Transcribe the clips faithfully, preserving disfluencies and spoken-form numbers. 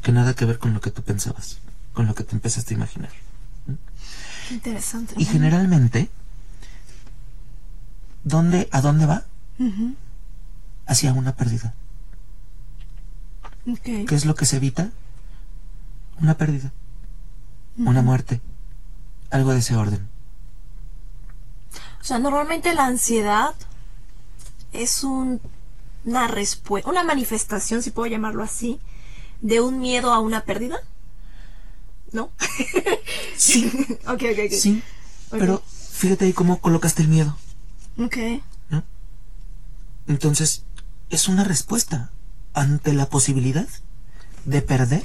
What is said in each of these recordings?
que nada que ver con lo que tú pensabas, con lo que te empezaste a imaginar. Qué interesante. Y generalmente, ¿dónde, ¿a dónde va? Uh-huh. Hacia una pérdida. Okay. ¿Qué es lo que se evita? Una pérdida, uh-huh. una muerte, algo de ese orden. O sea, normalmente la ansiedad es un, una respuesta, una manifestación, si puedo llamarlo así, de un miedo a una pérdida. ¿No? Sí. Ok, ok, ok. Sí, okay. Pero fíjate ahí cómo colocaste el miedo. Ok. ¿No? Entonces, es una respuesta ante la posibilidad de perder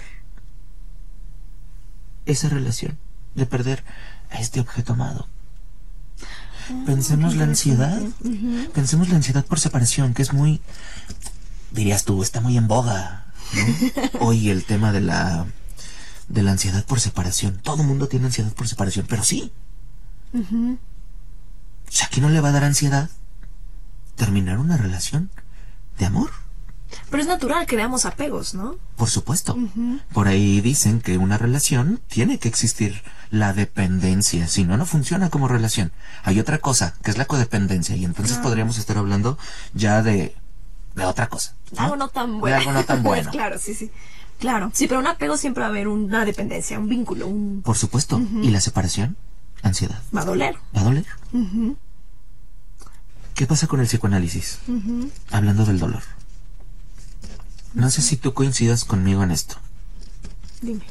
esa relación, de perder a este objeto amado. Oh, pensemos la ansiedad, uh-huh. pensemos la ansiedad por separación, que es muy, dirías tú, está muy en boga, ¿no? Hoy el tema de la de la ansiedad por separación. Todo el mundo tiene ansiedad por separación, pero sí. Uh-huh. O sea, ¿a quién no le va a dar ansiedad terminar una relación de amor? Pero es natural, creamos apegos, ¿no? Por supuesto. Uh-huh. Por ahí dicen que una relación tiene que existir la dependencia, si no, no funciona como relación. Hay otra cosa, que es la codependencia, y entonces claro. podríamos estar hablando ya de, de otra cosa, ¿no? Algo no tan bueno. De algo no tan bueno. Claro, sí, sí. Claro. Sí, pero un apego siempre va a haber una dependencia, un vínculo, un... Por supuesto. Uh-huh. ¿Y la separación? Ansiedad. Va a doler. Va a doler. Uh-huh. ¿Qué pasa con el psicoanálisis? Uh-huh. Hablando del dolor. No sé si tú coincidas conmigo en esto. Dime.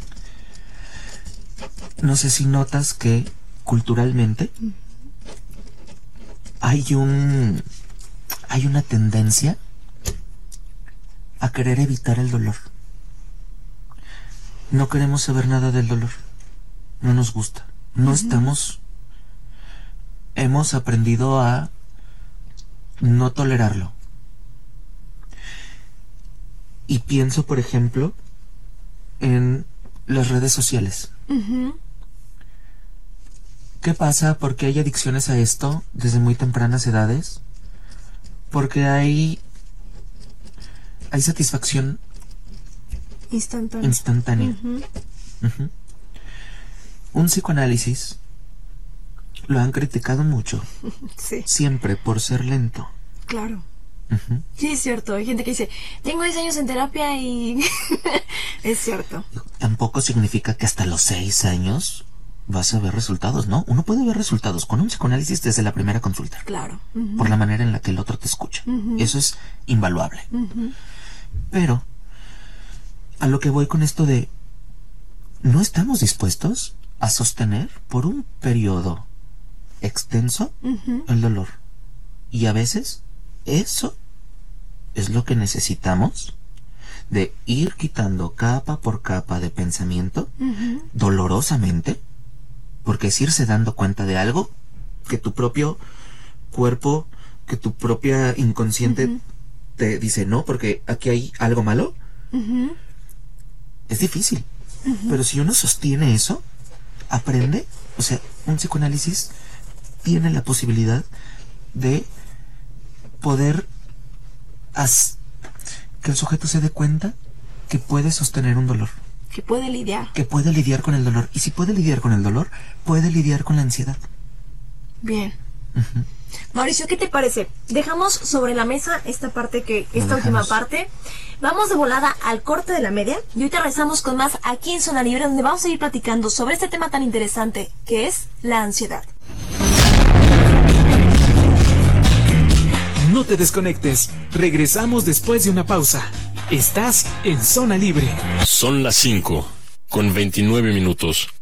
No sé si notas que culturalmente uh-huh. hay un hay una tendencia a querer evitar el dolor. No queremos saber nada del dolor. No nos gusta. No uh-huh. estamos... Hemos aprendido a no tolerarlo. Y pienso, por ejemplo, en las redes sociales. Uh-huh. ¿Qué pasa? ¿Por qué hay adicciones a esto desde muy tempranas edades? Porque hay... hay satisfacción instantánea. instantánea. Uh-huh. Uh-huh. Un psicoanálisis lo han criticado mucho. Sí. Siempre por ser lento. Claro. Uh-huh. Sí, es cierto. Hay gente que dice, tengo diez años en terapia y... es cierto. Tampoco significa que hasta los seis años vas a ver resultados, ¿no? Uno puede ver resultados con un psicoanálisis desde la primera consulta. Claro. Uh-huh. Por la manera en la que el otro te escucha. Uh-huh. Eso es invaluable. Uh-huh. Pero, a lo que voy con esto de... no estamos dispuestos a sostener por un periodo extenso uh-huh. el dolor. Y a veces, eso es lo que necesitamos de ir quitando capa por capa de pensamiento uh-huh. dolorosamente, porque es irse dando cuenta de algo que tu propio cuerpo, que tu propia inconsciente uh-huh. te dice no, porque aquí hay algo malo. Uh-huh. Es difícil, uh-huh. pero si uno sostiene eso, aprende, o sea, un psicoanálisis tiene la posibilidad de poder as- que el sujeto se dé cuenta que puede sostener un dolor. Que puede lidiar. Que puede lidiar con el dolor. Y si puede lidiar con el dolor, puede lidiar con la ansiedad. Bien. Uh-huh. Mauricio, ¿qué te parece? Dejamos sobre la mesa esta parte que, esta última parte. Vamos de volada al corte de la media y ahorita regresamos con más aquí en Zona Libre, donde vamos a seguir platicando sobre este tema tan interesante que es la ansiedad. No te desconectes. Regresamos después de una pausa. Estás en Zona Libre. Son las cinco con veintinueve minutos.